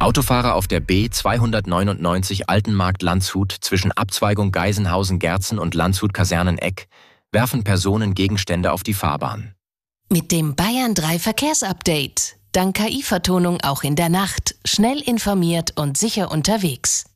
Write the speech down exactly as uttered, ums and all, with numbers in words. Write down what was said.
Autofahrer auf der B zweihundertneunundneunzig Altenmarkt-Landshut zwischen Abzweigung Geisenhausen-Gerzen und Landshut-Kaserneneck werfen Personen Gegenstände auf die Fahrbahn. Mit dem Bayern drei Verkehrsupdate. Dank K I-Vertonung auch in der Nacht. Schnell informiert und sicher unterwegs.